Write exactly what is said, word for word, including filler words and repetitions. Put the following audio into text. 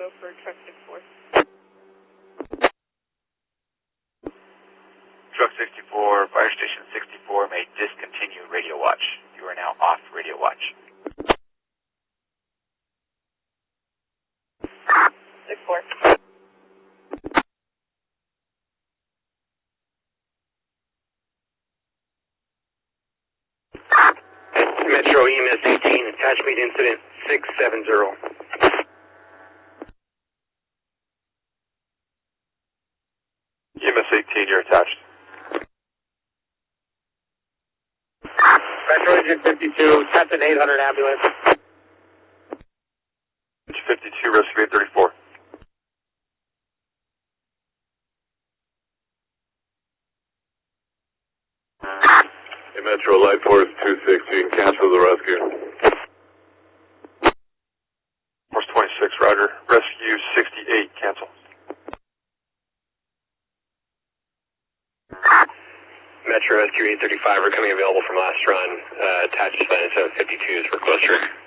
go for truck six four. Truck sixty-four, Fire Station sixty-four may discontinue radio watch. You are now off radio watch. six four. Metro E M S eighteen, attachment incident six seven zero. E M S eighteen, you're attached. Metro Engine fifty-two, Captain eight hundred ambulance. fifty-two, rescue eight thirty-four. Hey, Metro, Light Force two sixty, cancel the rescue. Force twenty-six, roger. Rescue sixty-eight, cancel. Metro Rescue eight thirty-five, we're coming available from last run. Uh, attached to seven fifty-twos for closer.